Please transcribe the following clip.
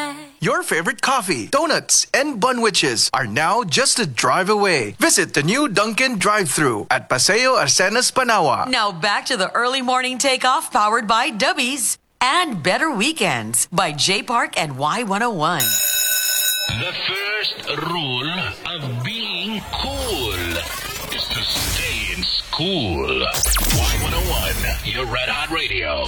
Your favorite coffee, donuts, and bunwiches are now just a drive away. Visit the new Dunkin' drive-thru at Paseo Arcenas, Panawa. Now back to the early morning takeoff powered by Dubbies and Better Weekends by J Park and Y101. The first rule of being cool is to stay in school. Y101, your Red Hot Radio.